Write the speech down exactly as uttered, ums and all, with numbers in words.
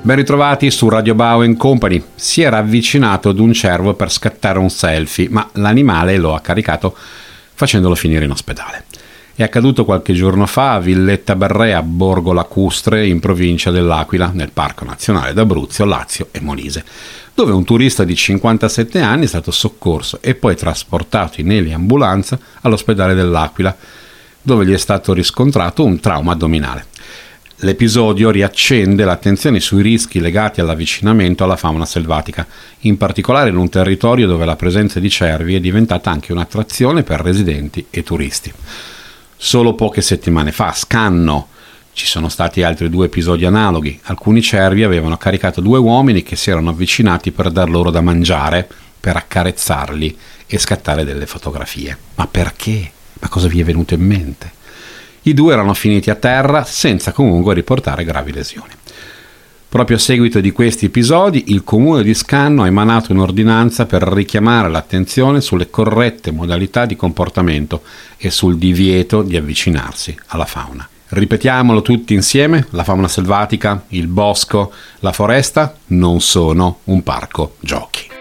Ben ritrovati su Radio Bao and Company. Si era avvicinato ad un cervo per scattare un selfie, ma l'animale lo ha caricato facendolo finire in ospedale. È accaduto qualche giorno fa a Villetta Berrea, Borgo Lacustre, in provincia dell'Aquila, nel Parco Nazionale d'Abruzzo, Lazio e Molise, dove un turista di cinquantasette anni è stato soccorso e poi trasportato in eliambulanza all'ospedale dell'Aquila, dove gli è stato riscontrato un trauma addominale. L'episodio riaccende l'attenzione sui rischi legati all'avvicinamento alla fauna selvatica, in particolare in un territorio dove la presenza di cervi è diventata anche un'attrazione per residenti e turisti. Solo poche settimane fa, a Scanno, ci sono stati altri due episodi analoghi. Alcuni cervi avevano caricato due uomini che si erano avvicinati per dar loro da mangiare, per accarezzarli e scattare delle fotografie. Ma perché? Ma cosa vi è venuto in mente? I due erano finiti a terra senza comunque riportare gravi lesioni. Proprio a seguito di questi episodi, il comune di Scanno ha emanato un'ordinanza per richiamare l'attenzione sulle corrette modalità di comportamento e sul divieto di avvicinarsi alla fauna. Ripetiamolo tutti insieme: la fauna selvatica, il bosco, la foresta non sono un parco giochi.